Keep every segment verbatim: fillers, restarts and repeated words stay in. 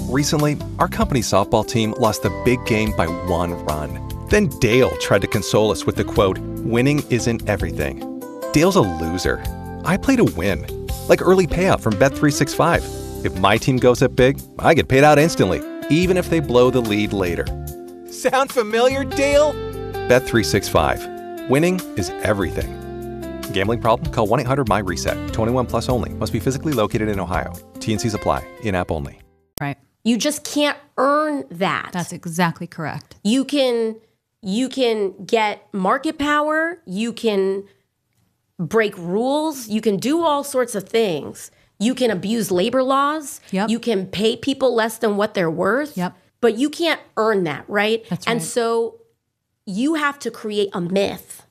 Recently, our company's softball team lost the big game by one run. Then Dale tried to console us with the quote, "Winning isn't everything." Dale's a loser. I play to win. Like early payout from Bet three sixty-five. If my team goes up big, I get paid out instantly, even if they blow the lead later. Sound familiar, Dale? Bet three sixty-five. Winning is everything. Gambling problem? Call one eight hundred M Y reset. twenty-one plus only. Must be physically located in Ohio. T N Cs apply. In-app only. Right. You just can't earn that. That's exactly correct. You can you can get market power, you can break rules, you can do all sorts of things. You can abuse labor laws. Yep. You can pay people less than what they're worth. Yep. But you can't earn that, right? That's and right. so you have to create a myth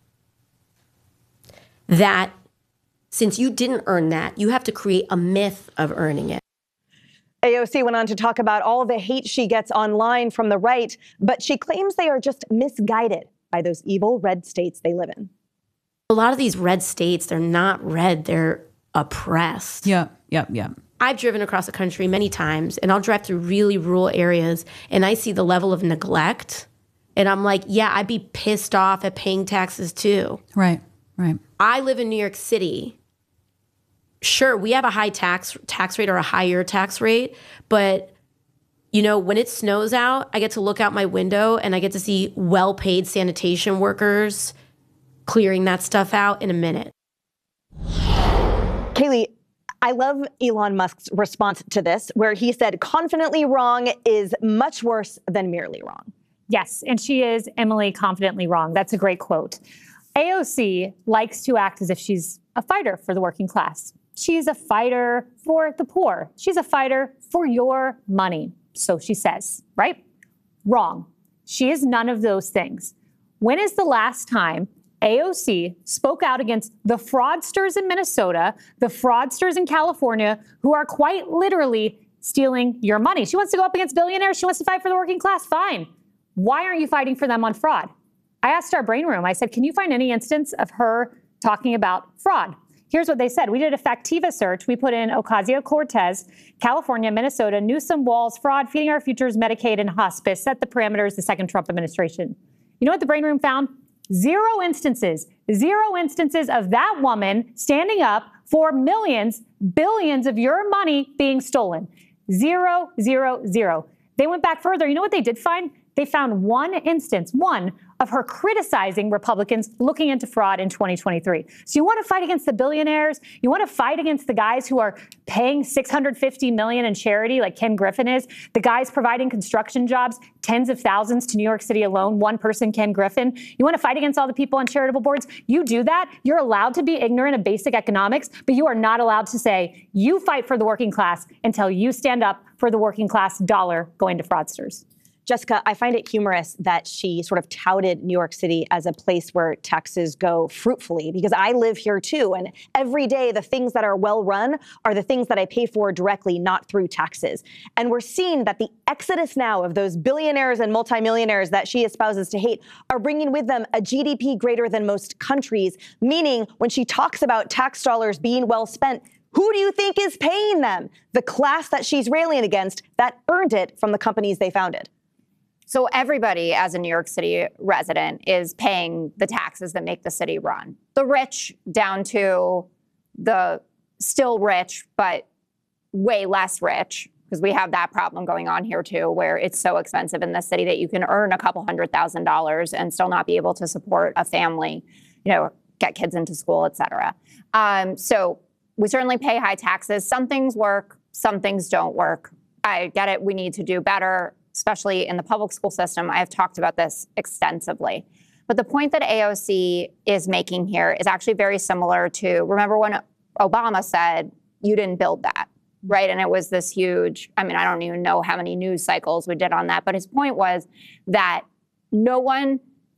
that since you didn't earn that, you have to create a myth of earning it. A O C went on to talk about all the hate she gets online from the right, but she claims they are just misguided by those evil red states they live in. A lot of these red states, they're not red, they're oppressed. Yep, yep, yep. I've driven across the country many times, and I'll drive through really rural areas, and I see the level of neglect, and I'm like, yeah, I'd be pissed off at paying taxes too. Right, right. I live in New York City. Sure, we have a high tax tax rate or a higher tax rate, but you know, when it snows out, I get to look out my window and I get to see well-paid sanitation workers clearing that stuff out in a minute. Kayleigh, I love Elon Musk's response to this, where he said confidently wrong is much worse than merely wrong. Yes, and she is Emily confidently wrong. That's a great quote. A O C likes to act as if she's a fighter for the working class. She's a fighter for the poor. She's a fighter for your money. So she says, right? Wrong. She is none of those things. When is the last time A O C spoke out against the fraudsters in Minnesota, the fraudsters in California, who are quite literally stealing your money? She wants to go up against billionaires. She wants to fight for the working class. Fine. Why aren't you fighting for them on fraud? I asked our brain room, I said, can you find any instance of her talking about fraud? Here's what they said. We did a Factiva search. We put in Ocasio-Cortez, California, Minnesota, Newsom, Walz, fraud, feeding our futures, Medicaid, and hospice, set the parameters, the second Trump administration. You know what the brain room found? Zero instances, zero instances of that woman standing up for millions, billions of your money being stolen. Zero, zero, zero. They went back further. You know what they did find? They found one instance, one, of her criticizing Republicans looking into fraud in twenty twenty-three. So you want to fight against the billionaires? You want to fight against the guys who are paying six hundred fifty million dollars in charity, like Ken Griffin is, the guys providing construction jobs, tens of thousands to New York City alone, one person, Ken Griffin. You want to fight against all the people on charitable boards? You do that. You're allowed to be ignorant of basic economics, but you are not allowed to say you fight for the working class until you stand up for the working class dollar going to fraudsters. Jessica, I find it humorous that she sort of touted New York City as a place where taxes go fruitfully, because I live here too. And every day, the things that are well run are the things that I pay for directly, not through taxes. And we're seeing that the exodus now of those billionaires and multimillionaires that she espouses to hate are bringing with them a G D P greater than most countries, meaning when she talks about tax dollars being well spent, who do you think is paying them? The class that she's railing against that earned it from the companies they founded. So everybody, as a New York City resident, is paying the taxes that make the city run. The rich down to the still rich, but way less rich, because we have that problem going on here too, where it's so expensive in the city that you can earn a couple hundred thousand dollars and still not be able to support a family, you know, get kids into school, et cetera. Um, so we certainly pay high taxes. Some things work, some things don't work. I get it. We need to do better, especially in the public school system. I have talked about this extensively. But the point that A O C is making here is actually very similar to, remember when Obama said, you didn't build that, right? And it was this huge, I mean, I don't even know how many news cycles we did on that, but his point was that no one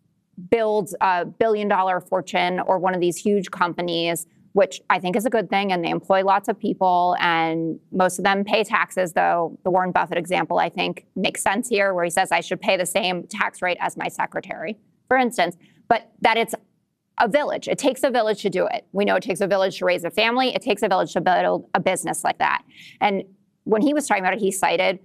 builds a billion dollar fortune or one of these huge companies, which I think is a good thing, and they employ lots of people, and most of them pay taxes, though the Warren Buffett example, I think, makes sense here, where he says I should pay the same tax rate as my secretary, for instance, but that it's a village. It takes a village to do it. We know it takes a village to raise a family. It takes a village to build a business like that. And when he was talking about it, he cited